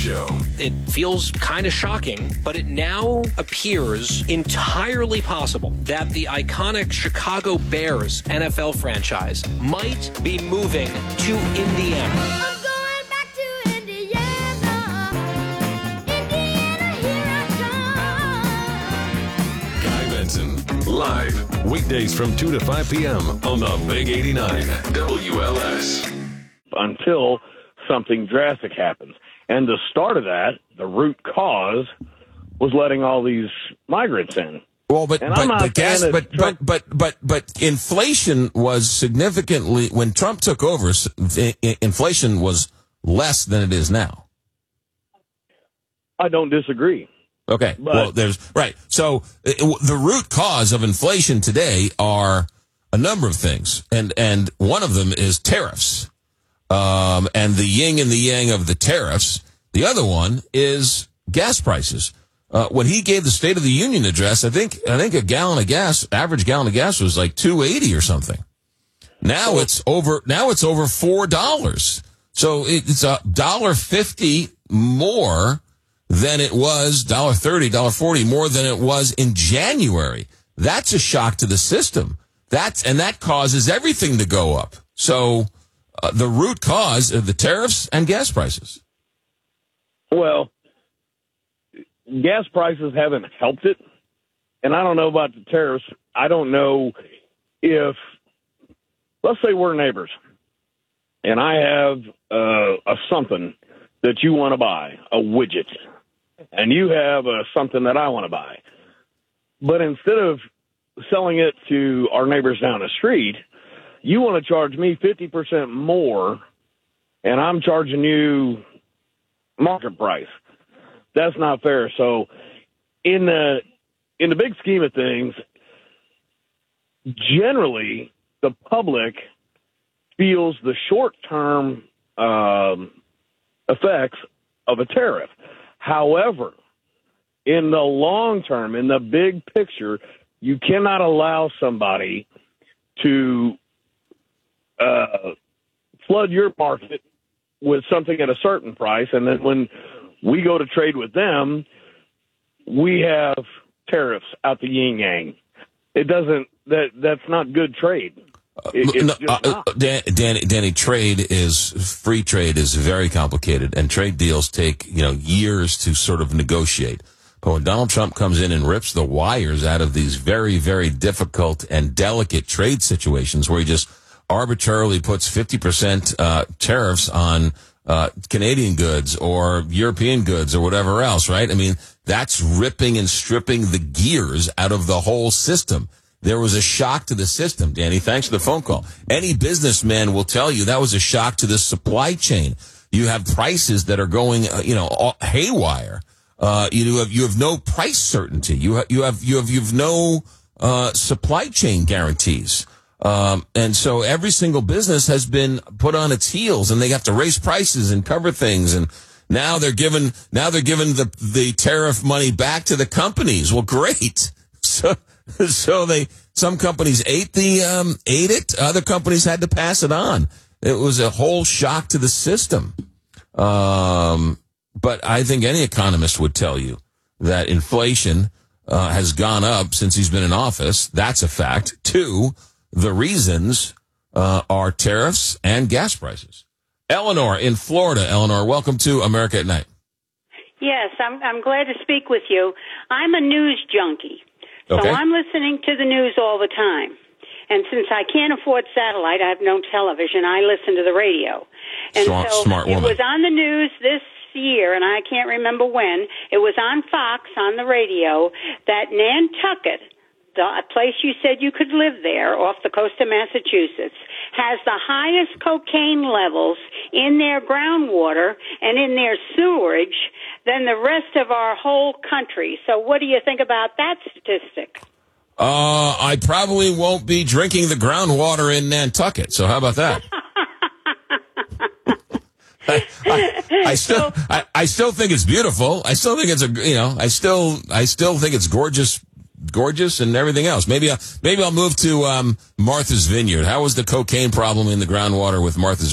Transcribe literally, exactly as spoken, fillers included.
Show. It feels kind of shocking, but it now appears entirely possible that the iconic Chicago Bears N F L franchise might be moving to Indiana. I'm going back to Indiana. Indiana, here I come. Guy Benson, live, weekdays from two to five p.m. on the Big eighty-nine W L S. Until something drastic happens. And the start of that, the root cause, was letting all these migrants in. Well, but And I'm but not but, gas, saying but, that but but but but inflation was significantly when Trump took over. s- i- i- Inflation was less than it is now. I don't disagree. Okay, But- well, there's right. So uh, the root cause of inflation today are a number of things, and and one of them is tariffs, um, and the yin and the yang of the tariffs. The other one is gas prices. Uh, when he gave the State of the Union address, I think I think a gallon of gas, average gallon of gas, was like two eighty or something. Now it's over. Now it's over four dollars. So it, it's a dollar fifty more than it was, dollar thirty, dollar forty more than it was in January. That's a shock to the system. That's and that causes everything to go up. So uh, the root cause of the tariffs and gas prices. Well, gas prices haven't helped it. And I don't know about the tariffs. I don't know if, let's say we're neighbors, and I have uh, a something that you want to buy, a widget, and you have uh, something that I want to buy. But instead of selling it to our neighbors down the street, you want to charge me fifty percent more, and I'm charging you market price. That's not fair. So in the in the big scheme of things, generally the public feels the short-term um, effects of a tariff. However, in the long term, in the big picture, you cannot allow somebody to uh, flood your market with something at a certain price, and then when we go to trade with them, we have tariffs out the yin yang. It doesn't. That that's not good trade. It, it's No, just uh, not. Dan, Danny, Danny, trade is free trade is very complicated, and trade deals take you know years to sort of negotiate. But when Donald Trump comes in and rips the wires out of these very, very difficult and delicate trade situations, where he just arbitrarily puts fifty percent uh, tariffs on uh, Canadian goods or European goods or whatever else, right? I mean, that's ripping and stripping the gears out of the whole system. There was a shock to the system, Danny. Thanks for the phone call. Any businessman will tell you that was a shock to the supply chain. You have prices that are going, uh, you know, all haywire. Uh, you have you have no price certainty. You ha- you have you have you have no uh, supply chain guarantees. Um, and so every single business has been put on its heels, and they have to raise prices and cover things. And now they're giving now they're giving the the tariff money back to the companies. Well, great. So. So they, some companies ate the, um, ate it. Other companies had to pass it on. It was a whole shock to the system. Um, but I think any economist would tell you that inflation, uh, has gone up since he's been in office. That's a fact. Two, the reasons, uh, are tariffs and gas prices. Eleanor in Florida. Eleanor, welcome to America at Night. Yes, I'm, I'm glad to speak with you. I'm a news junkie. So Okay. I'm listening to the news all the time. And since I can't afford satellite, I have no television, I listen to the radio. And Smart- so smart it woman. was on the news this year, and I can't remember when, it was on Fox on the radio that Nantucket, the place you said you could live there off the coast of Massachusetts, has the highest cocaine levels in their groundwater and in their sewerage than the rest of our whole country. So what do you think about that statistic? Uh, I probably won't be drinking the groundwater in Nantucket. So how about that? I, I, I still, I, I still think it's beautiful. I still think it's a, you know, I still, I still think it's gorgeous, gorgeous and everything else. Maybe, I, maybe I'll move to, um, Martha's Vineyard. How was the cocaine problem in the groundwater with Martha's